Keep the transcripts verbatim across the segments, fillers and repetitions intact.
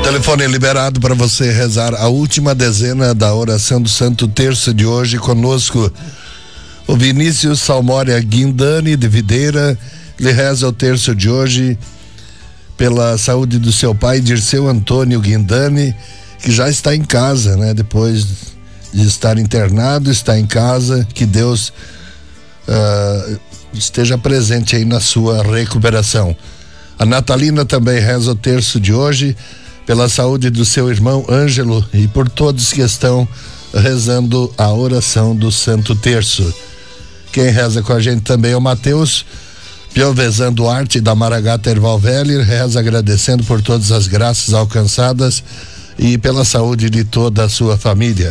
Telefone liberado para você rezar a última dezena da oração do Santo Terço de hoje. Conosco o Vinícius Salmória Guindani de Videira. Ele reza o terço de hoje pela saúde do seu pai, Dirceu Antônio Guindani, que já está em casa, né? Depois de estar internado, está em casa. Que Deus uh, esteja presente aí na sua recuperação. A Natalina também reza o terço de hoje pela saúde do seu irmão Ângelo e por todos que estão rezando a oração do Santo Terço. Quem reza com a gente também é o Mateus Piovesan Duarte da Maragata Erval Velho, reza agradecendo por todas as graças alcançadas e pela saúde de toda a sua família.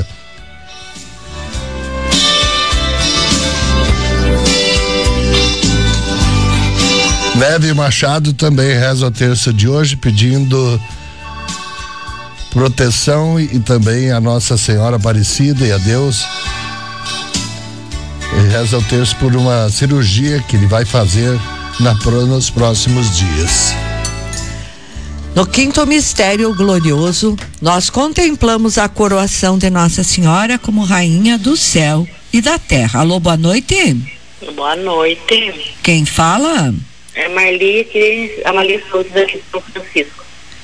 Neve Machado também reza o terço de hoje pedindo proteção e, e também a Nossa Senhora Aparecida e a Deus. Ele reza o terço por uma cirurgia que ele vai fazer na, nos próximos dias. No quinto mistério glorioso, nós contemplamos a coroação de Nossa Senhora como Rainha do céu e da terra. Alô, boa noite. Boa noite. Quem fala? É Marli, que a Marli Souza daqui de São Francisco.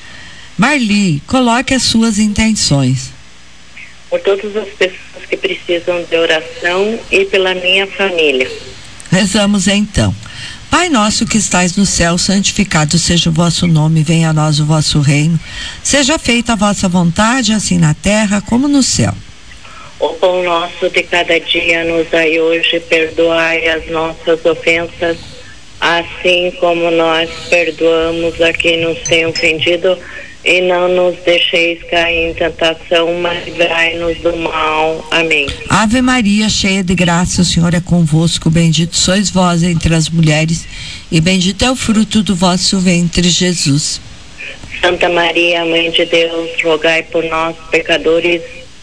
Marli, coloque as suas intenções. Por todas as pessoas que precisam de oração e pela minha família. Rezamos então. Pai nosso que estais no céu, santificado seja o vosso nome, venha a nós o vosso reino. Seja feita a vossa vontade, assim na terra como no céu. O pão nosso de cada dia nos dai hoje, perdoai as nossas ofensas, assim como nós perdoamos a quem nos tem ofendido, e não nos deixeis cair em tentação, mas livrai-nos do mal. Amém. Ave Maria, cheia de graça, o Senhor é convosco, bendito sois vós entre as mulheres, e bendito é o fruto do vosso ventre, Jesus. Santa Maria, Mãe de Deus, rogai por nós, pecadores,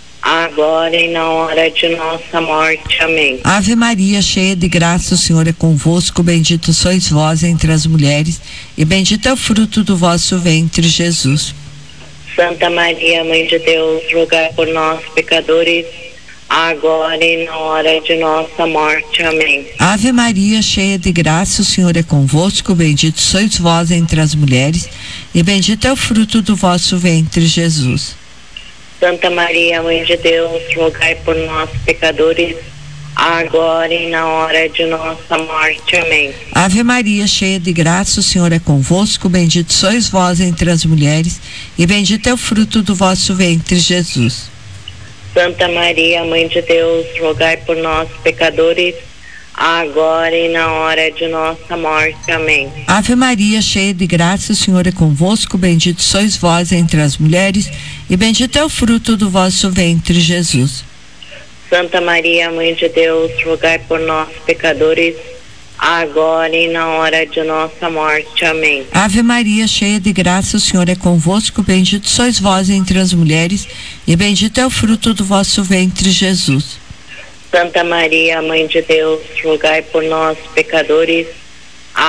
agora e na hora de nossa morte. Amém. Ave Maria, cheia de graça, o Senhor é convosco, bendito sois vós entre as mulheres, e bendito é o fruto do vosso ventre, Jesus. Santa Maria, Mãe de Deus, rogai por nós, pecadores, agora e na hora de nossa morte. Amém. Ave Maria, cheia de graça, o Senhor é convosco, bendito sois vós entre as mulheres, e bendito é o fruto do vosso ventre, Jesus. Santa Maria, Mãe de Deus, rogai por nós, pecadores, agora e na hora de nossa morte. Amém. Ave Maria, cheia de graça, o Senhor é convosco, bendito sois vós entre as mulheres, e bendito é o fruto do vosso ventre, Jesus. Santa Maria, Mãe de Deus, rogai por nós, pecadores, agora e na hora de nossa morte. Amém. Ave Maria, cheia de graça, o Senhor é convosco, bendito sois vós entre as mulheres, e bendito é o fruto do vosso ventre, Jesus. Santa Maria, Mãe de Deus, rogai por nós, pecadores, agora e na hora de nossa morte. Amém. Ave Maria, cheia de graça, o Senhor é convosco, bendito sois vós entre as mulheres, e bendito é o fruto do vosso ventre, Jesus. Santa Maria, Mãe de Deus, rogai por nós, pecadores,